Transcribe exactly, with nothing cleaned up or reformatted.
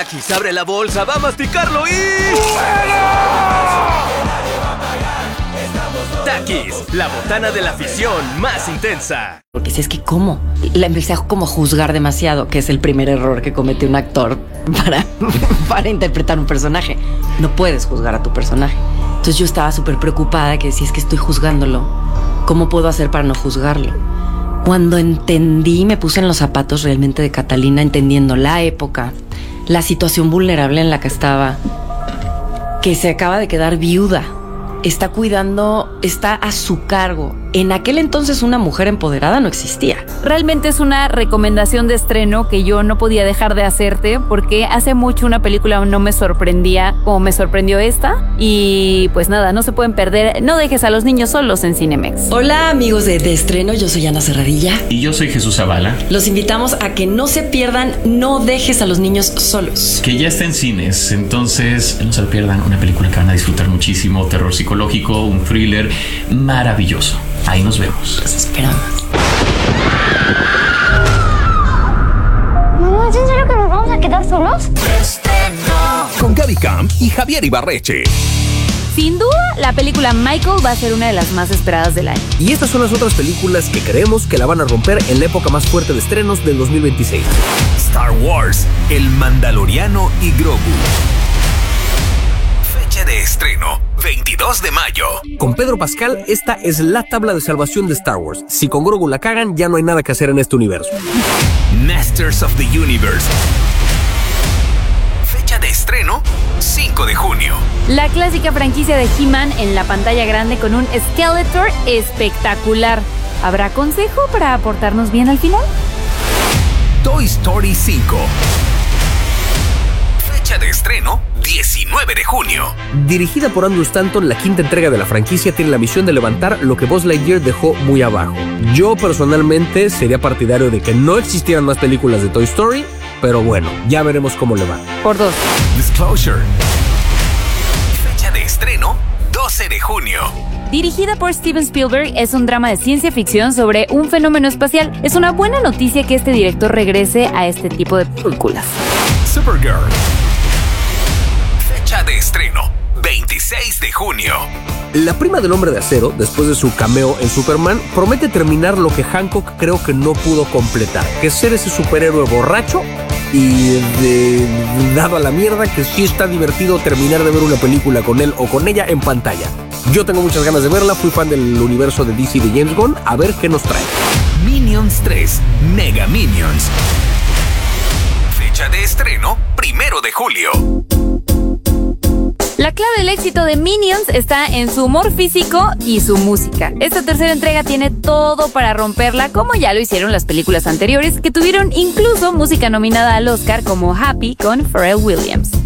Takis abre la bolsa, va a masticarlo y... Takis, la botana de la afición más intensa. Porque si es que, ¿cómo? La empecé a como juzgar demasiado, que es el primer error que comete un actor para, para interpretar un personaje. No puedes juzgar a tu personaje. Entonces yo estaba súper preocupada, que si es que estoy juzgándolo, ¿cómo puedo hacer para no juzgarlo? Cuando entendí, me puse en los zapatos realmente de Catalina, entendiendo la época, la situación vulnerable en la que estaba, que se acaba de quedar viuda, está cuidando, está a su cargo. En aquel entonces una mujer empoderada no existía. Realmente es una recomendación de estreno que yo no podía dejar de hacerte, porque hace mucho una película no me sorprendía como me sorprendió esta. Y pues nada, no se pueden perder. No dejes a los niños solos en Cinemex. Hola amigos de De Estreno, yo soy Ana Serradilla. Y yo soy Jesús Zavala. Los invitamos a que no se pierdan No dejes a los niños solos, que ya está en cines, entonces no se lo pierdan. Una película que van a disfrutar muchísimo. Terror psicológico, un thriller maravilloso. Ahí nos vemos. Los esperamos. Mamá, ¿es en serio que nos vamos a quedar solos? Con Gaby Camp y Javier Ibarreche. Sin duda, la película Michael va a ser una de las más esperadas del año. Y estas son las otras películas que creemos que la van a romper en la época más fuerte de estrenos del dos mil veintiséis. Star Wars, El Mandaloriano y Grogu. Fecha de estreno, veintidós de mayo. Con Pedro Pascal, esta es la tabla de salvación de Star Wars. Si con Grogu la cagan, ya no hay nada que hacer en este universo. Masters of the Universe. Fecha de estreno, cinco de junio. La clásica franquicia de He-Man en la pantalla grande con un Skeletor espectacular. ¿Habrá consejo para portarnos bien al final? Toy Story cinco. Fecha de estreno, diecinueve de junio. Dirigida por Andrew Stanton, la quinta entrega de la franquicia tiene la misión de levantar lo que Buzz Lightyear dejó muy abajo. Yo personalmente sería partidario de que no existieran más películas de Toy Story, pero bueno, ya veremos cómo le va. Por dos. Disclosure. Fecha de estreno, doce de junio. Dirigida por Steven Spielberg, es un drama de ciencia ficción sobre un fenómeno espacial. Es una buena noticia que este director regrese a este tipo de películas. Supergirl. Fecha de estreno, veintiséis de junio. La prima del Hombre de Acero, después de su cameo en Superman, promete terminar lo que Hancock creo que no pudo completar, que es ser ese superhéroe borracho y de, dado a la mierda, que sí está divertido terminar de ver una película con él o con ella en pantalla. Yo tengo muchas ganas de verla, fui fan del universo de D C de James Gunn, a ver qué nos trae. Minions tres, Mega Minions. Fecha de estreno, primero de julio. La clave del éxito de Minions está en su humor físico y su música. Esta tercera entrega tiene todo para romperla, como ya lo hicieron las películas anteriores, que tuvieron incluso música nominada al Oscar como Happy con Pharrell Williams.